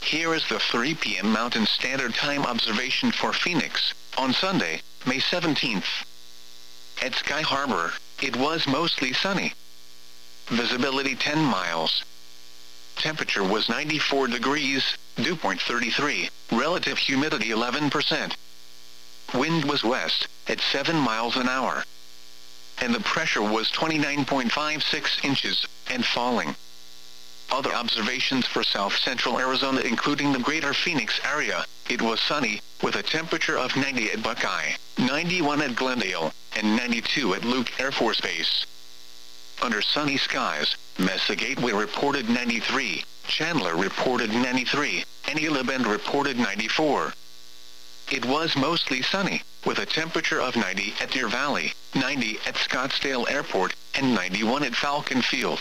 Here is the 3 p.m. Mountain Standard Time observation for Phoenix, on Sunday, May 17th. At Sky Harbor, it was mostly sunny. Visibility 10 miles. Temperature was 94 degrees, dew point 33, relative humidity 11%. Wind was west, at 7 miles an hour. And the pressure was 29.56 inches, and falling. Other observations for south-central Arizona including the greater Phoenix area, it was sunny, with a temperature of 90 at Buckeye, 91 at Glendale, and 92 at Luke Air Force Base. Under sunny skies, Mesa Gateway reported 93, Chandler reported 93, and Gila Bend reported 94. It was mostly sunny, with a temperature of 90 at Deer Valley, 90 at Scottsdale Airport, and 91 at Falcon Field.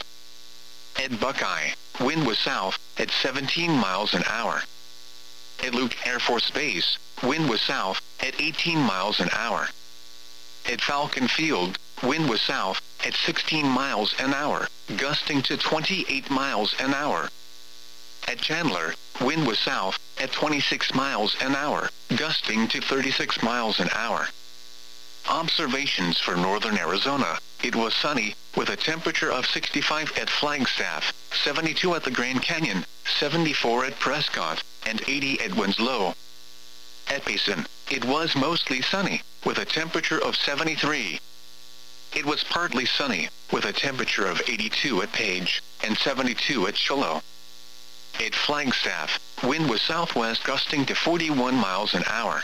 At Buckeye, wind was south, at 17 miles an hour. At Luke Air Force Base, wind was south, at 18 miles an hour. At Falcon Field, wind was south, at 16 miles an hour, gusting to 28 miles an hour. At Chandler, wind was south, at 26 miles an hour, gusting to 36 miles an hour. Observations for northern Arizona, it was sunny, with a temperature of 65 at Flagstaff, 72 at the Grand Canyon, 74 at Prescott, and 80 at Winslow. At Payson, it was mostly sunny, with a temperature of 73. It was partly sunny, with a temperature of 82 at Page, and 72 at Shiloh. At Flagstaff, wind was southwest gusting to 41 miles an hour.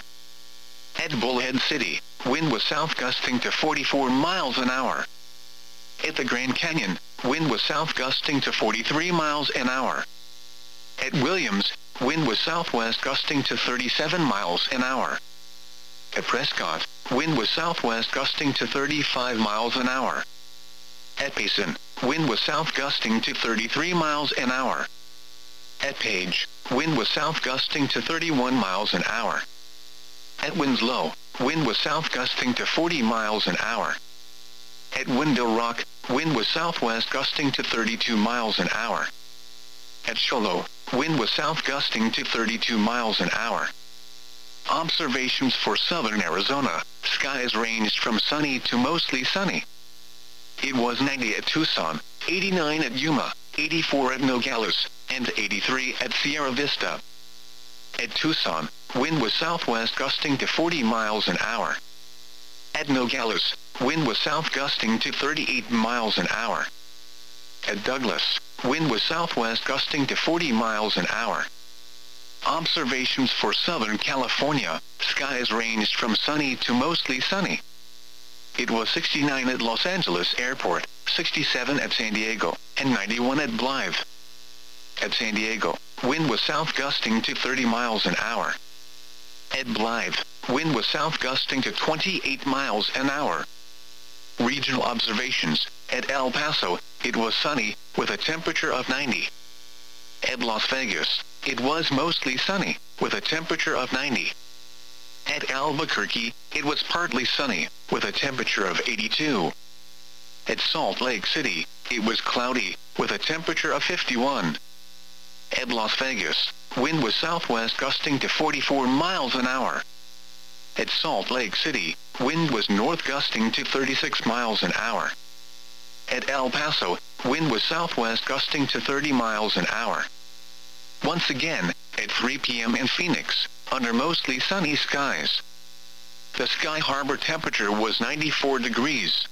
At Bullhead City, wind was south gusting to 44 miles an hour. At the Grand Canyon, wind was south gusting to 43 miles an hour. At Williams, wind was southwest gusting to 37 miles an hour. At Prescott, wind was southwest gusting to 35 miles an hour. At Payson, wind was south gusting to 33 miles an hour. At Page, wind was south gusting to 31 miles an hour. At Winslow, wind was south gusting to 40 miles an hour. At Window Rock, wind was southwest gusting to 32 miles an hour. At Shiloh, wind was south gusting to 32 miles an hour. Observations for southern Arizona, skies ranged from sunny to mostly sunny. It was 90 at Tucson, 89 at Yuma, 84 at Nogales, and 83 at Sierra Vista. At Tucson, wind was southwest gusting to 40 miles an hour. At Nogales, wind was south gusting to 38 miles an hour. At Douglas, wind was southwest gusting to 40 miles an hour. Observations for Southern California, skies ranged from sunny to mostly sunny. It was 69 at Los Angeles Airport, 67 at San Diego, and 91 at Blythe. At San Diego, wind was south gusting to 30 miles an hour. At Blythe, wind was south gusting to 28 miles an hour. Regional observations, at El Paso, it was sunny, with a temperature of 90. At Las Vegas, it was mostly sunny, with a temperature of 90. At Albuquerque, it was partly sunny, with a temperature of 82. At Salt Lake City, it was cloudy, with a temperature of 51. At Las Vegas, wind was southwest gusting to 44 miles an hour. At Salt Lake City, wind was north gusting to 36 miles an hour. At El Paso, wind was southwest gusting to 30 miles an hour. Once again, at 3 p.m. in Phoenix, under mostly sunny skies. The Sky Harbor temperature was 94 degrees.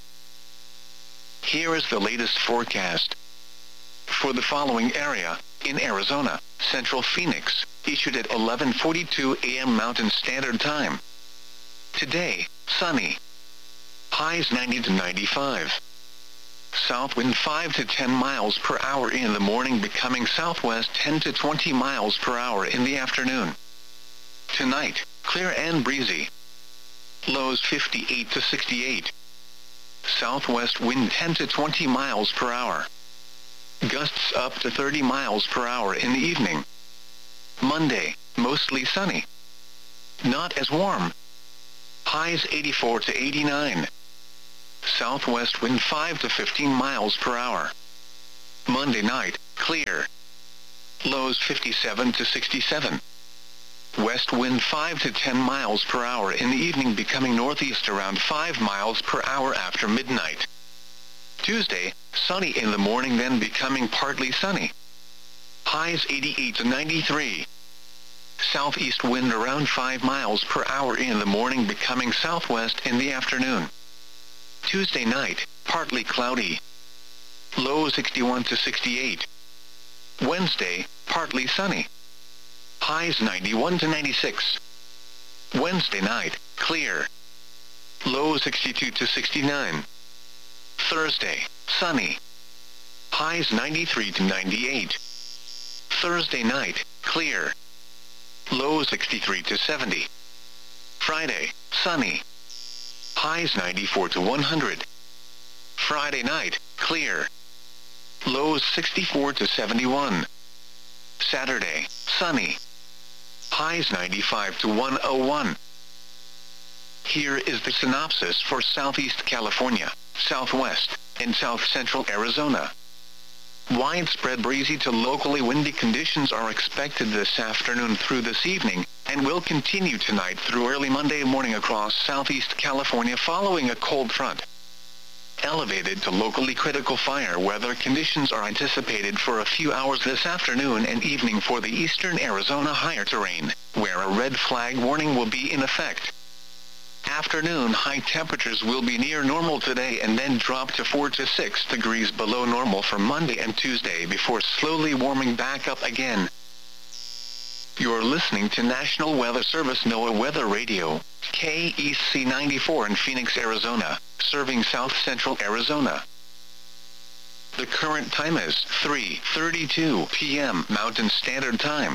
Here is the latest forecast. For the following area, in Arizona, Central Phoenix, issued at 11:42 a.m. Mountain Standard Time. Today, sunny. Highs 90 to 95. South wind 5 to 10 miles per hour in the morning, becoming southwest 10 to 20 miles per hour in the afternoon. Tonight, clear and breezy. Lows 58 to 68. Southwest wind 10 to 20 miles per hour. Gusts up to 30 miles per hour in the evening. Monday, mostly sunny. Not as warm. Highs 84 to 89. Southwest wind 5 to 15 miles per hour. Monday night, clear. lows 57 to 67. West wind 5 to 10 miles per hour in the evening, becoming northeast around 5 miles per hour after midnight. Tuesday, sunny in the morning, then becoming partly sunny. Highs 88 to 93. Southeast wind around 5 miles per hour in the morning, becoming southwest in the afternoon. Tuesday night, partly cloudy. Low 61 to 68. Wednesday, partly sunny. Highs 91 to 96. Wednesday night, clear. Low 62 to 69. Thursday, sunny. Highs 93 to 98. Thursday night, clear. Low 63 to 70. Friday, sunny. Highs 94 to 100. Friday night, clear. Lows 64 to 71. Saturday, sunny. Highs 95 to 101. Here is the synopsis for Southeast California, Southwest, and South Central Arizona. Widespread breezy to locally windy conditions are expected this afternoon through this evening, and will continue tonight through early Monday morning across Southeast California following a cold front. Elevated to locally critical fire weather conditions are anticipated for a few hours this afternoon and evening for the eastern Arizona higher terrain, where a red flag warning will be in effect. Afternoon high temperatures will be near normal today and then drop to 4 to 6 degrees below normal for Monday and Tuesday before slowly warming back up again. You're listening to National Weather Service NOAA Weather Radio, KEC 94 in Phoenix, Arizona, serving South Central Arizona. The current time is 3:32 p.m. Mountain Standard Time.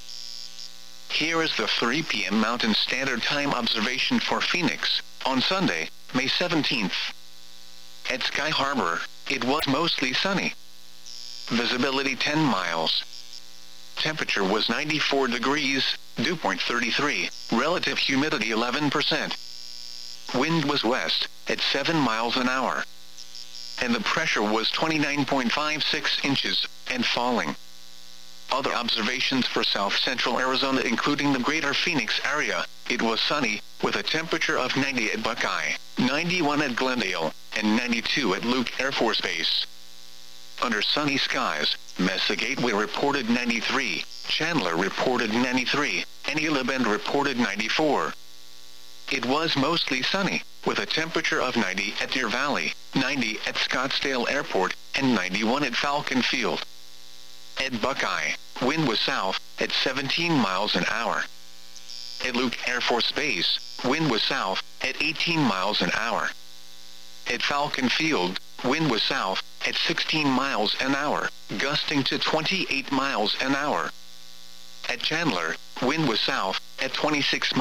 Here is the 3 p.m. Mountain Standard Time observation for Phoenix, on Sunday, May 17th. At Sky Harbor, it was mostly sunny. Visibility 10 miles. Temperature was 94 degrees, dew point 33, relative humidity 11%. Wind was west, at 7 miles an hour. And the pressure was 29.56 inches, and falling. Other observations for South Central Arizona, including the greater Phoenix area, it was sunny, with a temperature of 90 at Buckeye, 91 at Glendale, and 92 at Luke Air Force Base. Under sunny skies, Mesa Gateway reported 93, Chandler reported 93, and Gila Bend reported 94. It was mostly sunny, with a temperature of 90 at Deer Valley, 90 at Scottsdale Airport, and 91 at Falcon Field. At Buckeye, wind was south, at 17 miles an hour. At Luke Air Force Base, wind was south, at 18 miles an hour. At Falcon Field, wind was south, at 16 miles an hour, gusting to 28 miles an hour. At Chandler, wind was south, at 26 miles